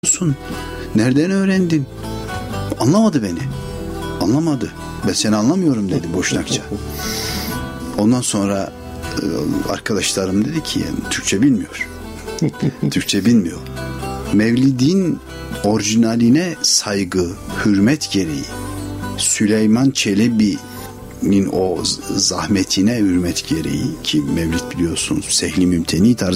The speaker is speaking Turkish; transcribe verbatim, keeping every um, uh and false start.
biliyorsun? Nereden öğrendin? Anlamadı beni. Anlamadı. Ben seni anlamıyorum dedi Boşnakça. Ondan sonra arkadaşlarım dedi ki yani, Türkçe bilmiyor. Türkçe bilmiyor. Mevlidin orijinaline saygı, hürmet gereği Süleyman Çelebi'nin o zahmetine hürmet gereği, ki Mevlid biliyorsunuz Sehli Mümteni tarzı